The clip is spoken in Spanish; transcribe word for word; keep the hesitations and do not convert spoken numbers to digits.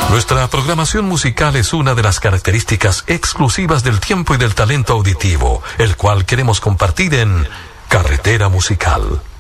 Nuestra programación musical es una de las características exclusivas del tiempo y del talento auditivo, el cual queremos compartir en Carretera Musical.